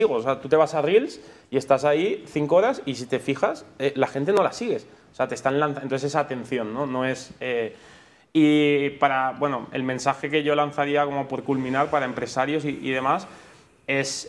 O sea, tú te vas a Reels y estás ahí 5 horas y si te fijas, la gente no la sigues. O sea, te están lanzando. Entonces, esa atención, ¿no? No es. Y para, bueno, el mensaje que yo lanzaría como por culminar para empresarios y demás es.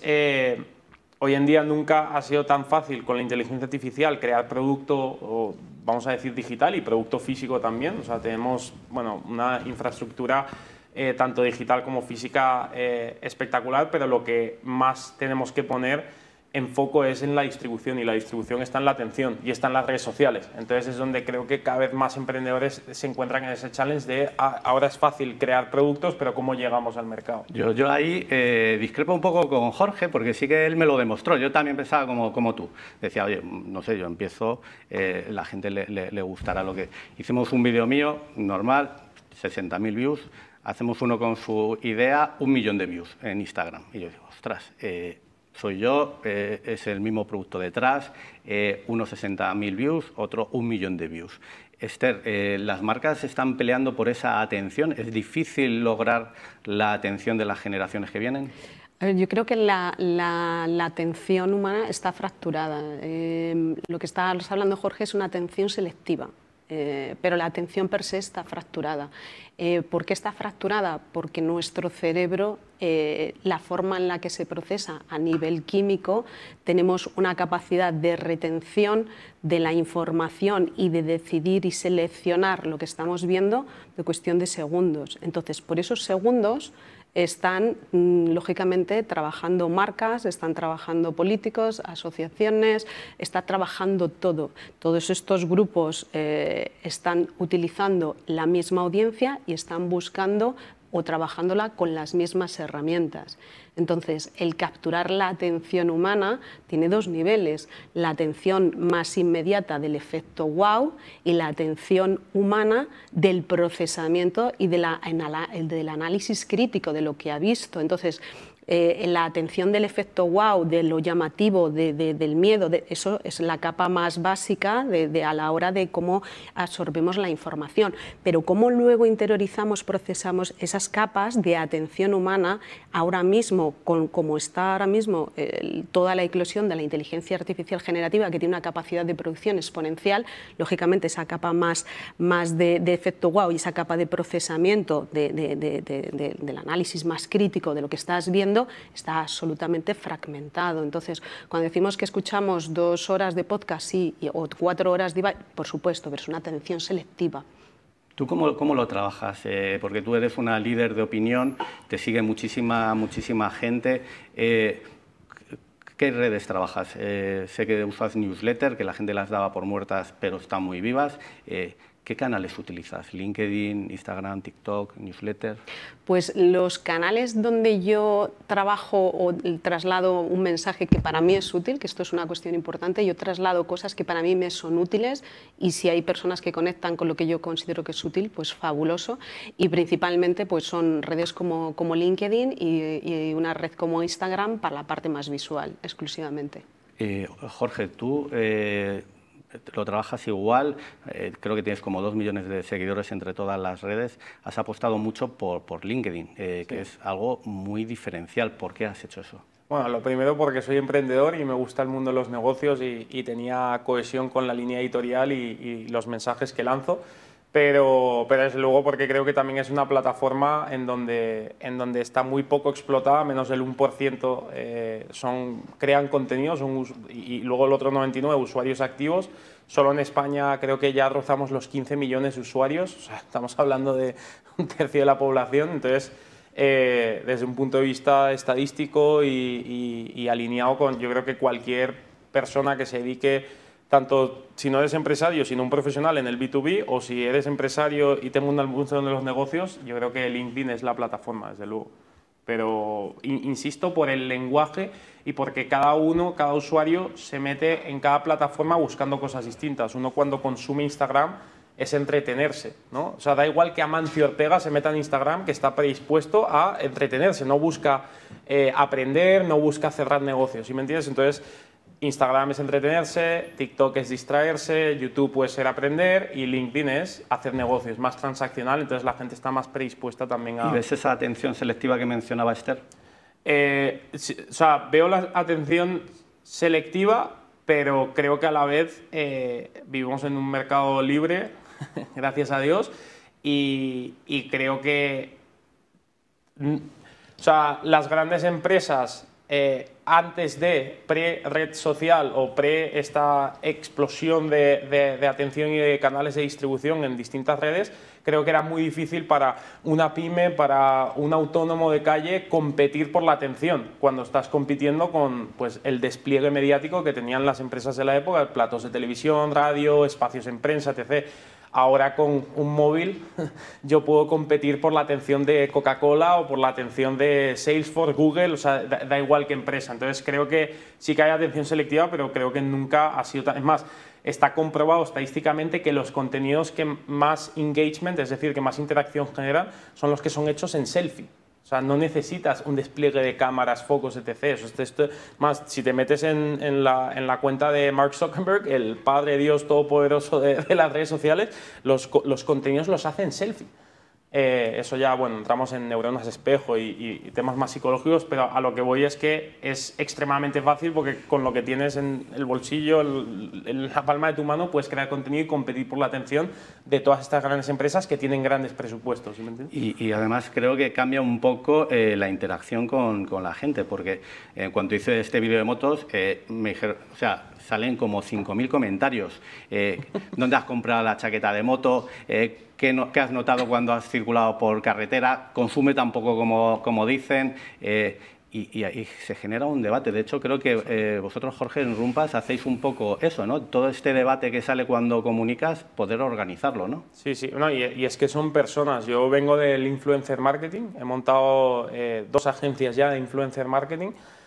Hoy en día nunca ha sido tan fácil con la inteligencia artificial crear producto, o, vamos a decir, digital y producto físico también. O sea, tenemos, bueno, una infraestructura tanto digital como física espectacular, pero lo que más tenemos que poner en foco es en la distribución, y la distribución está en la atención y está en las redes sociales. Entonces es donde creo que cada vez más emprendedores se encuentran en ese challenge de ahora es fácil crear productos, pero ¿cómo llegamos al mercado? Yo ahí discrepo un poco con Jorge, porque sí que él me lo demostró. Yo también pensaba como tú. Decía, oye, no sé, yo empiezo, la gente le gustará lo que... Hicimos un vídeo mío, normal, 60.000 views. Hacemos uno con su idea, 1 millón de views en Instagram. Y yo digo, ostras, soy yo, es el mismo producto detrás, unos 60.000 views, otro 1 millón de views. Esther, las marcas están peleando por esa atención. ¿Es difícil lograr la atención de las generaciones que vienen? Yo creo que la atención humana está fracturada. Lo que está hablando Jorge es una atención selectiva. Pero la atención per se está fracturada. ¿Por qué está fracturada? Porque nuestro cerebro, la forma en la que se procesa a nivel químico, tenemos una capacidad de retención de la información y de decidir y seleccionar lo que estamos viendo de cuestión de segundos. Entonces, por esos segundos están, lógicamente, trabajando marcas, están trabajando políticos, asociaciones, está trabajando todo. Todos estos grupos están utilizando la misma audiencia y están buscando o trabajándola con las mismas herramientas. Entonces, el capturar la atención humana tiene 2 niveles: la atención más inmediata del efecto wow y la atención humana del procesamiento y del análisis crítico de lo que ha visto. Entonces, la atención del efecto wow, de lo llamativo, del miedo, eso es la capa más básica a la hora de cómo absorbemos la información. Pero cómo luego interiorizamos, procesamos esas capas de atención humana, ahora mismo, como está ahora mismo toda la eclosión de la inteligencia artificial generativa, que tiene una capacidad de producción exponencial, lógicamente esa capa más de efecto wow y esa capa de procesamiento del análisis más crítico de lo que estás viendo, está absolutamente fragmentado. Entonces, cuando decimos que escuchamos 2 horas de podcast, sí, o 4 horas de... por supuesto, pero es una atención selectiva. ¿Tú cómo lo trabajas? Porque tú eres una líder de opinión, te sigue muchísima gente. ¿Qué redes trabajas? Sé que usas newsletter, que la gente las daba por muertas, pero están muy vivas. ¿Qué canales utilizas? ¿LinkedIn, Instagram, TikTok, newsletter? Pues los canales donde yo trabajo o traslado un mensaje que para mí es útil, que esto es una cuestión importante, yo traslado cosas que para mí me son útiles, y si hay personas que conectan con lo que yo considero que es útil, pues fabuloso. Y principalmente pues son redes como LinkedIn y una red como Instagram para la parte más visual, exclusivamente. Jorge, tú... lo trabajas igual, creo que tienes como 2 millones de seguidores entre todas las redes. Has apostado mucho por LinkedIn, sí, que es algo muy diferencial. ¿Por qué has hecho eso? Bueno, lo primero porque soy emprendedor y me gusta el mundo de los negocios y tenía cohesión con la línea editorial y los mensajes que lanzo. Pero desde luego porque creo que también es una plataforma en donde está muy poco explotada, menos del 1% crean contenido, y luego el otro 99% usuarios activos. Solo en España creo que ya rozamos los 15 millones de usuarios, o sea, estamos hablando de 1/3 de la población. Entonces, desde un punto de vista estadístico y alineado con, yo creo que cualquier persona que se dedique, tanto si no eres empresario, sino un profesional en el B2B, o si eres empresario y te mundo el mundo de los negocios, yo creo que LinkedIn es la plataforma, desde luego. Pero insisto, por el lenguaje y porque cada usuario se mete en cada plataforma buscando cosas distintas. Uno, cuando consume Instagram, es entretenerse, ¿no? O sea, da igual que Amancio Ortega se meta en Instagram, que está predispuesto a entretenerse, no busca aprender, no busca cerrar negocios, ¿sí me entiendes? Entonces, Instagram es entretenerse, TikTok es distraerse, YouTube puede ser aprender y LinkedIn es hacer negocios, más transaccional. Entonces la gente está más predispuesta también a... ¿Y ves esa atención selectiva que mencionaba Esther? O sea, veo la atención selectiva, pero creo que a la vez vivimos en un mercado libre, gracias a Dios, y creo que o sea, las grandes empresas antes de pre-red social o pre esta explosión de atención y de canales de distribución en distintas redes, creo que era muy difícil para una pyme, para un autónomo de calle competir por la atención cuando estás compitiendo con pues, el despliegue mediático que tenían las empresas de la época, platos de televisión, radio, espacios en prensa, etc. Ahora con un móvil yo puedo competir por la atención de Coca-Cola o por la atención de Salesforce, Google, o sea, da igual qué empresa. Entonces creo que sí que hay atención selectiva, pero creo que nunca ha sido tan... Es más, está comprobado estadísticamente que los contenidos que más engagement, es decir, que más interacción generan, son los que son hechos en selfie. O sea, no necesitas un despliegue de cámaras, focos, etc. Más, si te metes en la cuenta de Mark Zuckerberg, el padre Dios todopoderoso de las redes sociales, los contenidos los hace en selfie. Eso ya, bueno, entramos en neuronas espejo y temas más psicológicos, pero a lo que voy es que es extremadamente fácil porque con lo que tienes en el bolsillo, en la palma de tu mano, puedes crear contenido y competir por la atención de todas estas grandes empresas que tienen grandes presupuestos. ¿Sí me entiendes? Y además creo que cambia un poco la interacción con la gente, porque cuando hice este vídeo de motos, me dijeron, o sea, salen como 5.000 comentarios. ¿Dónde has comprado la chaqueta de moto? ¿Qué has notado cuando has circulado por carretera? ¿Consume tampoco como dicen? Y ahí se genera un debate. De hecho, creo que vosotros, Jorge, en Rumpas hacéis un poco eso, ¿no? Todo este debate que sale cuando comunicas, poder organizarlo, ¿no? Sí, sí. No, y es que son personas. Yo vengo del influencer marketing. He montado 2 agencias ya de influencer marketing.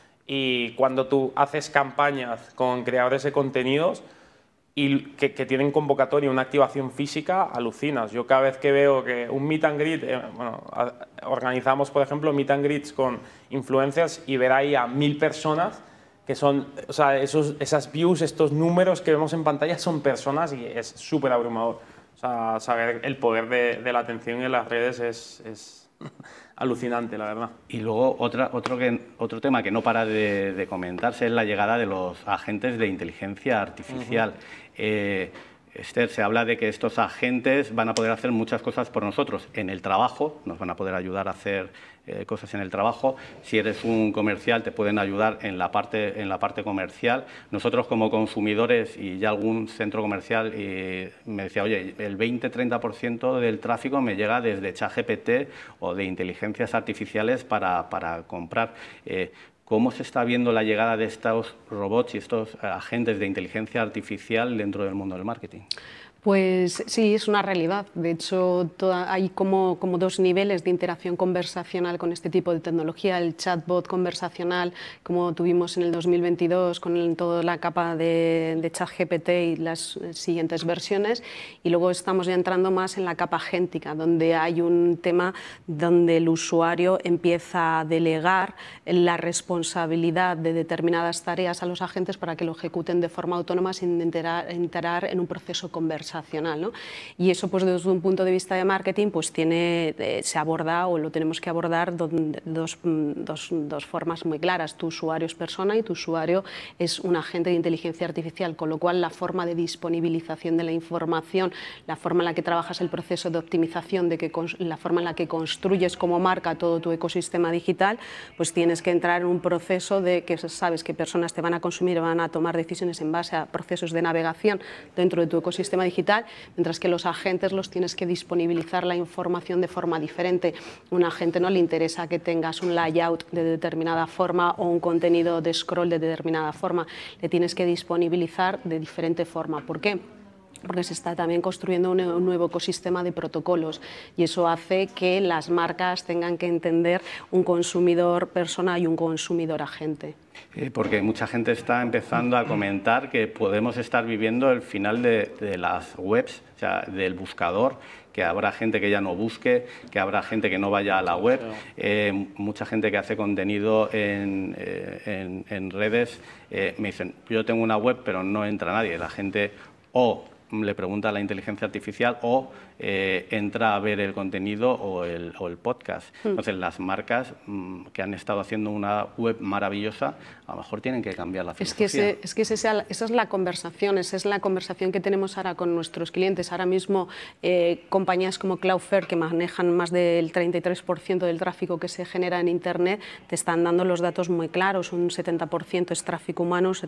Y cuando tú haces campañas con creadores de contenidos y que tienen convocatoria, una activación física, alucinas. Yo cada vez que veo que un meet and greet, bueno, organizamos, por ejemplo, meet and greets con influencers y ver ahí a 1.000 personas que son, o sea, esas views, estos números que vemos en pantalla son personas y es súper abrumador. O sea, saber el poder de la atención en las redes es alucinante, la verdad. Y luego otro tema que no para de comentarse es la llegada de los agentes de inteligencia artificial. Esther, se habla de que estos agentes van a poder hacer muchas cosas por nosotros en el trabajo, nos van a poder ayudar a hacer cosas en el trabajo. Si eres un comercial, te pueden ayudar en la parte comercial. Nosotros como consumidores, y ya algún centro comercial me decía, oye, el 20-30% del tráfico me llega desde ChatGPT o de inteligencias artificiales para comprar. ¿Cómo se está viendo la llegada de estos robots y estos agentes de inteligencia artificial dentro del mundo del marketing? Pues sí, es una realidad. De hecho, hay como 2 niveles de interacción conversacional con este tipo de tecnología. El chatbot conversacional, como tuvimos en el 2022 con toda la capa de ChatGPT y las siguientes versiones. Y luego estamos ya entrando más en la capa agéntica, donde hay un tema donde el usuario empieza a delegar la responsabilidad de determinadas tareas a los agentes para que lo ejecuten de forma autónoma sin entrar en un proceso conversacional. ¿No? Y eso, pues desde un punto de vista de marketing, pues se aborda o lo tenemos que abordar dos formas muy claras. Tu usuario es persona y tu usuario es un agente de inteligencia artificial, con lo cual la forma de disponibilización de la información, la forma en la que trabajas el proceso de optimización, la forma en la que construyes como marca todo tu ecosistema digital, pues tienes que entrar en un proceso de que sabes qué personas te van a consumir, van a tomar decisiones en base a procesos de navegación dentro de tu ecosistema digital, mientras que los agentes los tienes que disponibilizar la información de forma diferente. A un agente no le interesa que tengas un layout de determinada forma o un contenido de scroll de determinada forma, le tienes que disponibilizar de diferente forma. ¿Por qué? Porque se está también construyendo un nuevo ecosistema de protocolos y eso hace que las marcas tengan que entender un consumidor persona y un consumidor agente. Porque mucha gente está empezando a comentar que podemos estar viviendo el final de las webs, o sea, del buscador, que habrá gente que ya no busque, que habrá gente que no vaya a la web, mucha gente que hace contenido en redes me dicen, yo tengo una web pero no entra nadie, la gente o le pregunta a la inteligencia artificial o entra a ver el contenido o el podcast. Entonces, las marcas que han estado haciendo una web maravillosa, a lo mejor tienen que cambiar la filosofía. Es que esa es la conversación, esa es la conversación que tenemos ahora con nuestros clientes. Ahora mismo, compañías como Cloudflare, que manejan más del 33% del tráfico que se genera en Internet, te están dando los datos muy claros. Un 70% es tráfico humano, un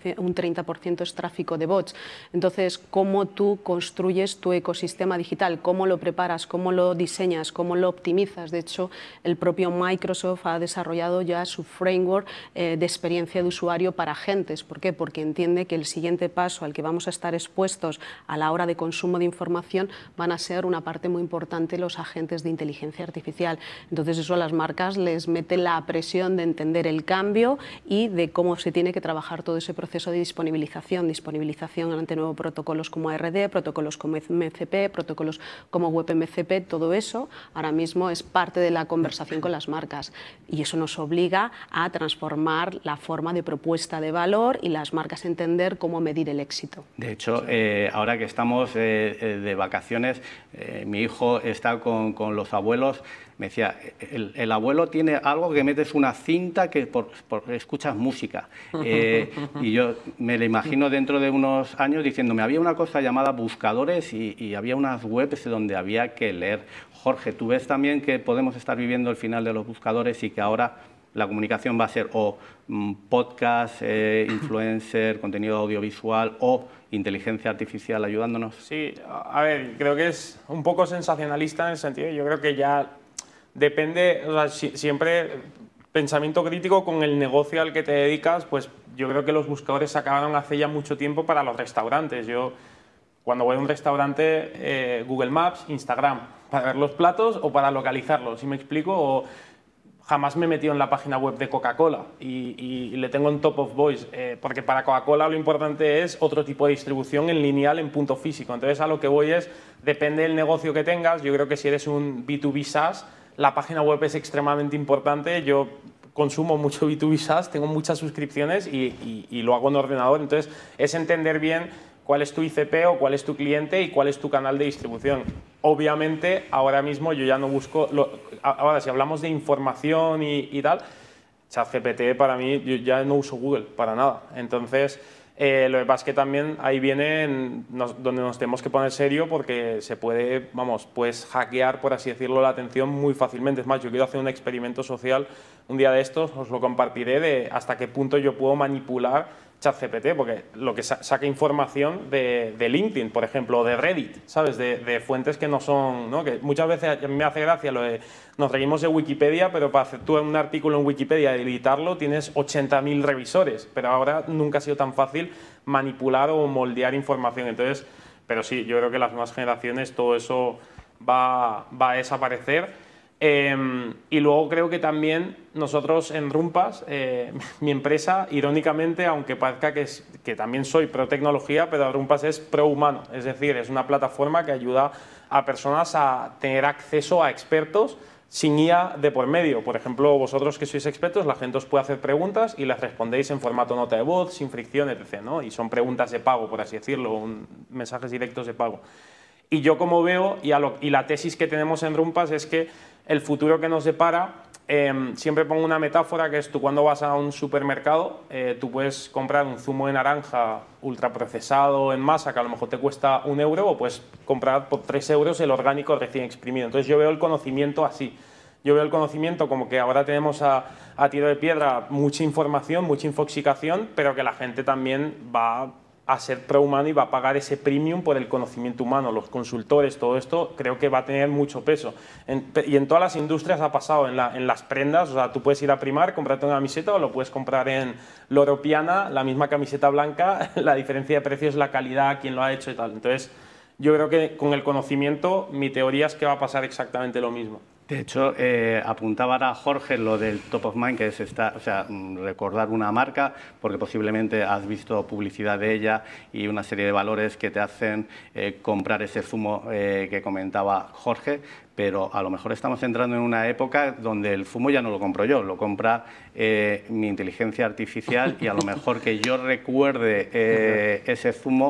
30% es tráfico de bots. Entonces, ¿cómo tú construyes tu ecosistema digital? ¿Cómo lo preparas? ¿Cómo lo diseñas? ¿Cómo lo optimizas? De hecho, el propio Microsoft ha desarrollado ya su framework de experiencia de usuario para agentes. ¿Por qué? Porque entiende que el siguiente paso al que vamos a estar expuestos a la hora de consumo de información van a ser una parte muy importante los agentes de inteligencia artificial. Entonces, eso a las marcas les mete la presión de entender el cambio y de cómo se tiene que trabajar todo ese proceso de disponibilización ante nuevos protocolos como ARD, protocolos como MCP, protocolos como WebMCP. Todo eso ahora mismo es parte de la conversación con las marcas y eso nos obliga a transformar la forma de propuesta de valor y las marcas entender cómo medir el éxito. De hecho, ahora que estamos de vacaciones, mi hijo está con los abuelos. Me decía, el abuelo tiene algo que metes una cinta que escuchas música. Y yo me lo imagino dentro de unos años diciéndome, había una cosa llamada buscadores y había unas webs donde había que leer. Jorge, ¿tú ves también que podemos estar viviendo el final de los buscadores y que ahora la comunicación va a ser o podcast, influencer, contenido audiovisual o inteligencia artificial ayudándonos? Sí, a ver, creo que es un poco sensacionalista en el sentido, yo creo que ya depende, o sea, siempre pensamiento crítico con el negocio al que te dedicas, pues yo creo que los buscadores se acabaron hace ya mucho tiempo para los restaurantes. Yo, cuando voy a un restaurante, Google Maps, Instagram, para ver los platos o para localizarlos, ¿sí me explico? O jamás me he metido en la página web de Coca-Cola y le tengo en top of voice, porque para Coca-Cola lo importante es otro tipo de distribución en lineal, en punto físico. Entonces, a lo que voy es, depende del negocio que tengas. Yo creo que si eres un B2B SaaS, la página web es extremadamente importante. Yo consumo mucho B2B SaaS, tengo muchas suscripciones y lo hago en ordenador. Entonces, es entender bien cuál es tu ICP o cuál es tu cliente y cuál es tu canal de distribución. Obviamente, ahora mismo yo ya no busco... Ahora, si hablamos de información y tal, ChatGPT para mí, yo ya no uso Google para nada. Entonces, lo que pasa es que también ahí viene donde nos tenemos que poner serio porque se puede, puedes hackear, por así decirlo, la atención muy fácilmente. Es más, yo quiero hacer un experimento social un día de estos, os lo compartiré, de hasta qué punto yo puedo manipular ChatGPT, porque lo que saca información de LinkedIn, por ejemplo, o de Reddit, ¿sabes? De fuentes que no son, ¿no? Que muchas veces a mí me hace gracia lo de, nos reímos de Wikipedia, pero para hacer tú un artículo en Wikipedia y editarlo tienes 80.000 revisores, pero ahora nunca ha sido tan fácil manipular o moldear información. Entonces, pero sí, yo creo que las nuevas generaciones todo eso va a desaparecer. Y luego creo que también nosotros en Rumpas, mi empresa, irónicamente, aunque parezca que también soy pro tecnología, pero Rumpas es pro humano, es decir, es una plataforma que ayuda a personas a tener acceso a expertos sin IA de por medio. Por ejemplo, vosotros que sois expertos, la gente os puede hacer preguntas y las respondéis en formato nota de voz, sin fricción, etc., ¿no? Y son preguntas de pago, por así decirlo, mensajes directos de pago. Y yo como veo, y la tesis que tenemos en Rumpas es que el futuro que nos depara, siempre pongo una metáfora que es tú cuando vas a un supermercado, tú puedes comprar un zumo de naranja ultraprocesado en masa que a lo mejor te cuesta 1 euro o puedes comprar por 3 euros el orgánico recién exprimido. Entonces yo veo el conocimiento así. Yo veo el conocimiento como que ahora tenemos a tiro de piedra mucha información, mucha infoxicación, pero que la gente también va a ser pro-humano y va a pagar ese premium por el conocimiento humano. Los consultores, todo esto, creo que va a tener mucho peso. Y en todas las industrias ha pasado, en las prendas, o sea, tú puedes ir a Primark, comprarte una camiseta o lo puedes comprar en Loro Piana, la misma camiseta blanca, la diferencia de precio es la calidad, quién lo ha hecho y tal. Entonces, yo creo que con el conocimiento, mi teoría es que va a pasar exactamente lo mismo. De hecho, apuntaba ahora Jorge lo del top of mind, que es recordar una marca, porque posiblemente has visto publicidad de ella y una serie de valores que te hacen comprar ese zumo que comentaba Jorge, pero a lo mejor estamos entrando en una época donde el zumo ya no lo compro yo, lo compra mi inteligencia artificial y a lo mejor que yo recuerde ese zumo,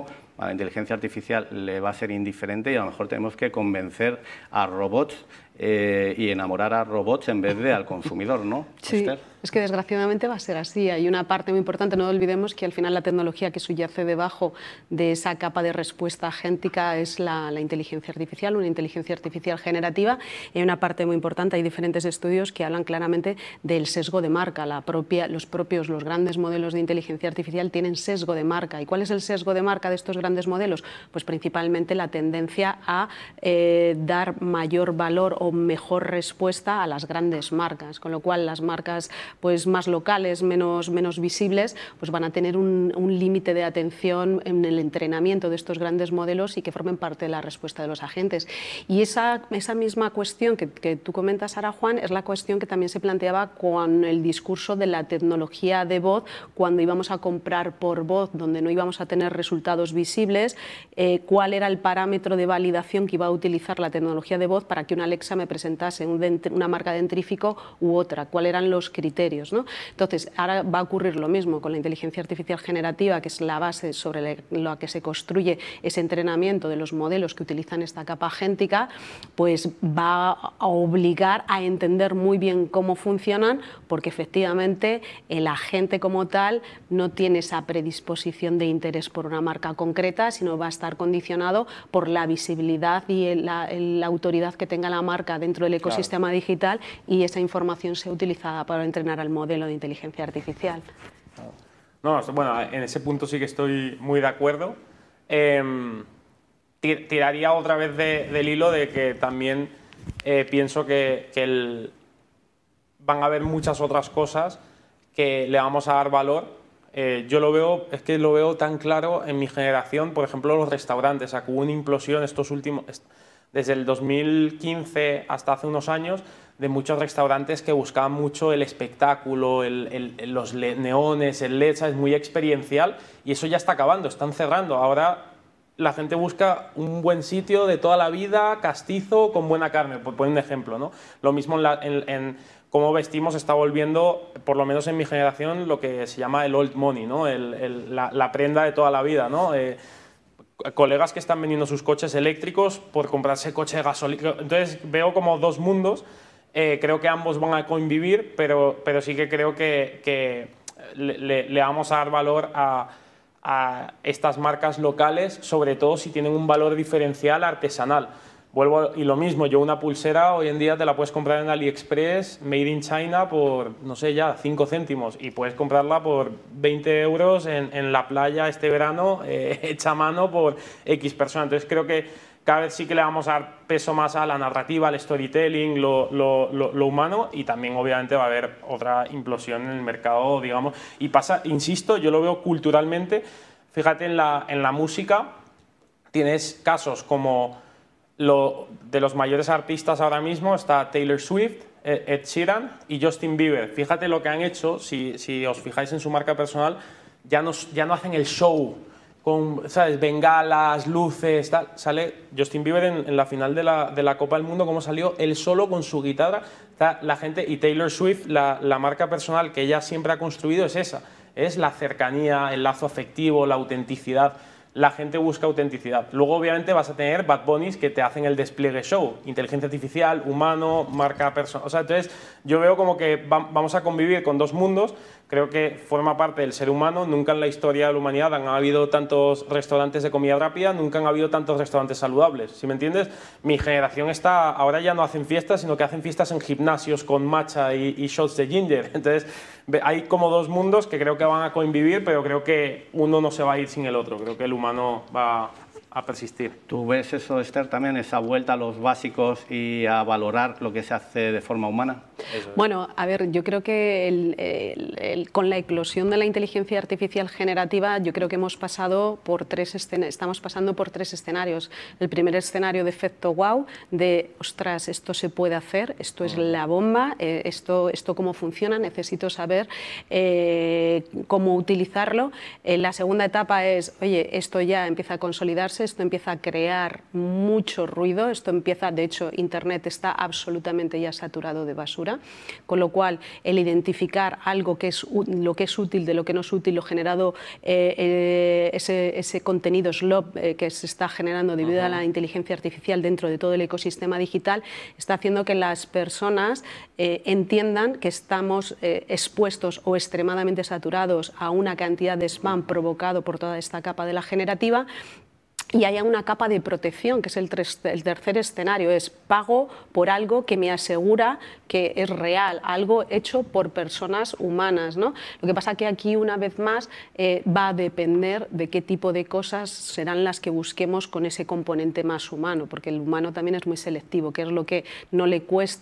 a la inteligencia artificial le va a ser indiferente y a lo mejor tenemos que convencer a robots y enamorar a robots en vez de al consumidor, ¿no? Sí, Esther. es que desgraciadamente va a ser así. Hay una parte muy importante, no olvidemos que al final la tecnología que subyace debajo de esa capa de respuesta agéntica es la inteligencia artificial, una inteligencia artificial generativa. Y hay una parte muy importante, hay diferentes estudios que hablan claramente del sesgo de marca. Los grandes modelos de inteligencia artificial tienen sesgo de marca. ¿Y cuál es el sesgo de marca de estos grandes modelos? Pues principalmente la tendencia a dar mayor valor o mejor respuesta a las grandes marcas, con lo cual las marcas pues más locales, menos visibles, pues van a tener un límite de atención en el entrenamiento de estos grandes modelos y que formen parte de la respuesta de los agentes. Y esa misma cuestión que tú comentas, Sara Juan, es la cuestión que también se planteaba con el discurso de la tecnología de voz, cuando íbamos a comprar por voz, donde no íbamos a tener resultados visibles, cuál era el parámetro de validación que iba a utilizar la tecnología de voz para que una Alexa me presentase una marca dentrífico u otra, cuáles eran los criterios, ¿no? Entonces, ahora va a ocurrir lo mismo con la inteligencia artificial generativa, que es la base sobre la que se construye ese entrenamiento de los modelos que utilizan esta capa agéntica, pues va a obligar a entender muy bien cómo funcionan, porque efectivamente el agente como tal no tiene esa predisposición de interés por una marca concreta, sino va a estar condicionado por la visibilidad y la autoridad que tenga la marca dentro del ecosistema digital, y esa información sea utilizada para entrenar al modelo de inteligencia artificial. No, bueno, en ese punto sí que estoy muy de acuerdo. Tiraría otra vez del hilo de que también pienso que van a haber muchas otras cosas que le vamos a dar valor. Yo lo veo, es que lo veo tan claro en mi generación, por ejemplo, los restaurantes. O sea, que hubo una implosión desde el 2015 hasta hace unos años, de muchos restaurantes que buscaban mucho el espectáculo, los neones, el LED, es muy experiencial, y eso ya está acabando, están cerrando. Ahora la gente busca un buen sitio de toda la vida, castizo, con buena carne, por poner un ejemplo, ¿no? Lo mismo en cómo vestimos está volviendo, por lo menos en mi generación, lo que se llama el old money, ¿no? La prenda de toda la vida, ¿no? Colegas que están vendiendo sus coches eléctricos por comprarse coche de gasolina. Entonces veo como dos mundos. Creo que ambos van a convivir, pero sí que creo que le vamos a dar valor a estas marcas locales, sobre todo si tienen un valor diferencial artesanal. Y lo mismo, yo una pulsera hoy en día te la puedes comprar en AliExpress, made in China, por, no sé, ya 5 céntimos, y puedes comprarla por 20 euros en la playa este verano, hecha a mano por X personas. Entonces creo que cada vez sí que le vamos a dar peso más a la narrativa, al storytelling, lo humano, y también obviamente va a haber otra implosión en el mercado, digamos. Y pasa, insisto, yo lo veo culturalmente. Fíjate en la música, tienes casos como de los mayores artistas ahora mismo, está Taylor Swift, Ed Sheeran y Justin Bieber. Fíjate lo que han hecho, si os fijáis en su marca personal, ya no hacen el show con, ¿sabes?, bengalas, luces, tal. Sale Justin Bieber en la final de la Copa del Mundo, como salió él solo con su guitarra. La gente, y Taylor Swift, la marca personal que ella siempre ha construido es esa, es la cercanía, el lazo afectivo, la autenticidad. La gente busca autenticidad. Luego, obviamente, vas a tener Bad Bunnies que te hacen el despliegue show. Inteligencia artificial, humano, marca personal. O sea, entonces, yo veo como que vamos a convivir con dos mundos. Creo que forma parte del ser humano. Nunca en la historia de la humanidad han habido tantos restaurantes de comida rápida, nunca han habido tantos restaurantes saludables. ¿Sí me entiendes? Mi generación ahora ya no hacen fiestas, sino que hacen fiestas en gimnasios con matcha y shots de ginger. Entonces, hay como dos mundos que creo que van a convivir, pero creo que uno no se va a ir sin el otro. Creo que el humano va a persistir. ¿Tú ves eso, Esther, también, esa vuelta a los básicos y a valorar lo que se hace de forma humana? Bueno, a ver, yo creo que con la eclosión de la inteligencia artificial generativa, yo creo que estamos pasando por tres escenarios. El primer escenario de efecto wow, de ostras, esto se puede hacer, esto es la bomba, esto cómo funciona, necesito saber cómo utilizarlo. La segunda etapa es, oye, esto ya empieza a consolidarse, esto empieza a crear mucho ruido, de hecho, Internet está absolutamente ya saturado de basura. etcétera. Con lo cual, el identificar algo que es lo que es útil de lo que no es útil, lo generado, ese contenido SLOP que se está generando debido a la inteligencia artificial dentro de todo el ecosistema digital, está haciendo que las personas entiendan que estamos expuestos o extremadamente saturados a una cantidad de spam provocado por toda esta capa de la generativa, y haya una capa de protección, que es el tercer escenario, es pago por algo que me asegura que es real, algo hecho por personas humanas, ¿no? Lo que pasa que aquí, una vez más, va a depender de qué tipo de cosas serán las que busquemos con ese componente más humano, porque el humano también es muy selectivo, qué es lo que no le cuesta